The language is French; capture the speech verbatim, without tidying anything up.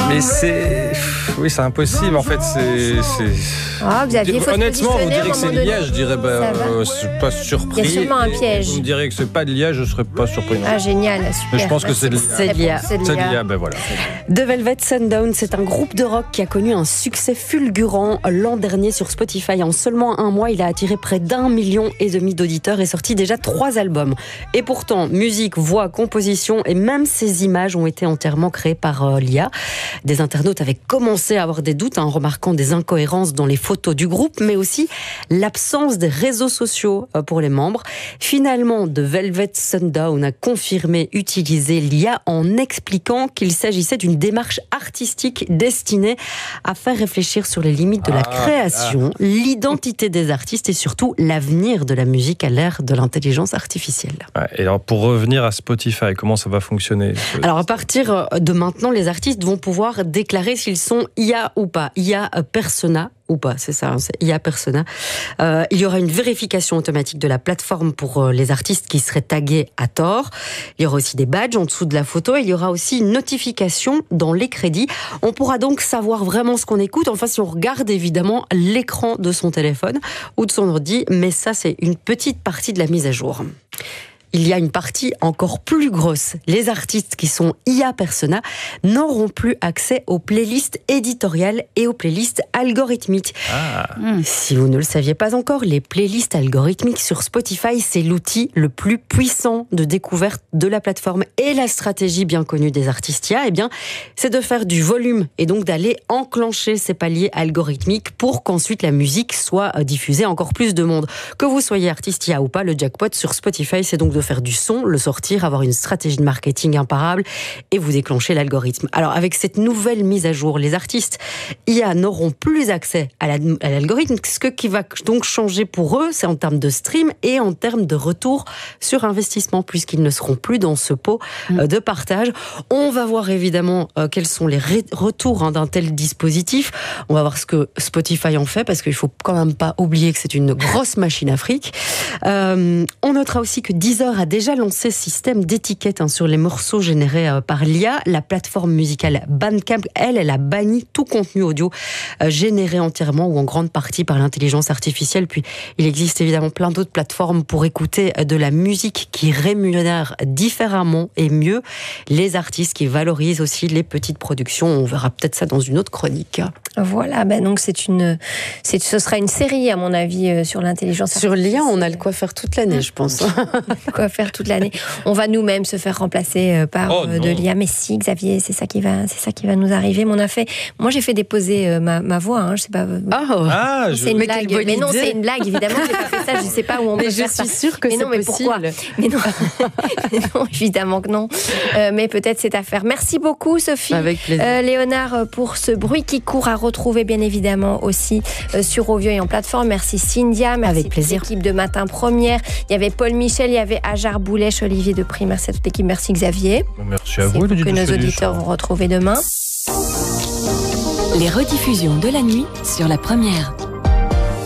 Mais c'est... Oui, c'est impossible, en fait. C'est... Ah, Xavier, faut Honnêtement, vous direz que c'est de l'I A, je dirais, bah, euh, je suis pas surpris. Il y a sûrement un piège. Vous me direz que c'est pas de l'I A, je serais pas surpris. Ah, génial, super. Mais je pense que c'est de l'I A. C'est l'I A. C'est C'est de l'I A, ben voilà. The Velvet Sundown, c'est un groupe de rock qui a connu un succès fulgurant l'an dernier sur Spotify. En seulement un mois, il a attiré près d'un million et demi d'auditeurs et sorti déjà trois albums. Et pourtant, musique, voix, composition et même ses images ont été entièrement créées par euh, l'I A. Des internautes avaient commencé à avoir des doutes en remarquant des incohérences dans les photos du groupe, mais aussi l'absence des réseaux sociaux euh, pour les membres. Finalement, The Velvet Sundown a confirmé utiliser l'I A en expliquant qu'il s'agissait d'une démarche artistique destinée à faire réfléchir sur les limites de la ah, création, ah. l'identité des artistes et surtout l'avenir de la musique à l'ère de l'intelligence artificielle. Ouais, et alors pour revenir à Spotify, comment ça va fonctionner ? Alors à partir de maintenant, les artistes vont pouvoir déclarer s'ils sont I A ou pas, I A persona ou pas, c'est ça, c'est I A persona. Euh, il y aura une vérification automatique de la plateforme pour euh, les artistes qui seraient tagués à tort. Il y aura aussi des badges en dessous de la photo. Il y aura aussi une notification dans les crédits. On pourra donc savoir vraiment ce qu'on écoute. Enfin, si on regarde évidemment l'écran de son téléphone ou de son ordi, mais ça, c'est une petite partie de la mise à jour. Il y a une partie encore plus grosse. Les artistes qui sont I A persona n'auront plus accès aux playlists éditoriales et aux playlists algorithmiques. Ah. Mmh. Si vous ne le saviez pas encore, les playlists algorithmiques sur Spotify, c'est l'outil le plus puissant de découverte de la plateforme. Et la stratégie bien connue des artistes I A, eh bien, c'est de faire du volume et donc d'aller enclencher ces paliers algorithmiques pour qu'ensuite la musique soit diffusée à encore plus de monde. Que vous soyez artiste I A ou pas, le jackpot sur Spotify, c'est donc de faire du son, le sortir, avoir une stratégie de marketing imparable et vous déclencher l'algorithme. Alors avec cette nouvelle mise à jour, les artistes I A n'auront plus accès à, la, à l'algorithme. Ce qui va donc changer pour eux, c'est en termes de stream et en termes de retour sur investissement, puisqu'ils ne seront plus dans ce pot mmh. de partage. On va voir évidemment euh, quels sont les ré- retours hein, d'un tel dispositif. On va voir ce que Spotify en fait, parce qu'il ne faut quand même pas oublier que c'est une grosse machine à fric. Euh, on notera aussi que Deezer a déjà lancé ce système d'étiquette hein, sur les morceaux générés euh, par l'I A. La plateforme musicale Bandcamp, elle, elle a banni tout contenu audio euh, généré entièrement ou en grande partie par l'intelligence artificielle. Puis il existe évidemment plein d'autres plateformes pour écouter de la musique qui rémunèrent différemment et mieux les artistes, qui valorisent aussi les petites productions. On verra peut-être ça dans une autre chronique. Voilà, ben donc c'est une, c'est, ce sera une série à mon avis euh, sur l'intelligence artificielle. Sur l'I A, on a le quoi faire toute l'année, je pense. Quoi faire toute l'année. On va nous-mêmes se faire remplacer par oh, euh, de l'I A. Mais si, Xavier, c'est ça qui va, c'est ça qui va nous arriver. Mais on a fait, moi j'ai fait déposer euh, ma, ma voix. Hein, je sais pas. Oh, ah, c'est je... une mais blague. Mais non, c'est une blague. Évidemment, j'ai pas fait ça. Je sais pas où on mais peut je faire suis ça. sûre que mais c'est non, mais possible. Pourquoi mais non, mais non, évidemment que non. Euh, mais peut-être c'est à faire. Merci beaucoup, Sophie. Avec plaisir. Euh, Léonard, pour ce bruit qui court à retrouver bien évidemment aussi euh, sur Ovio et en plateforme. Merci Cynthia. Merci avec plaisir. L'équipe de Matin Première. Il y avait Paul Michel, il y avait Ajar Boulèche, Olivier Depré. Merci à toute l'équipe. Merci Xavier. Merci à vous. C'est que nos auditeurs vont retrouver demain. Les rediffusions de la nuit sur La Première.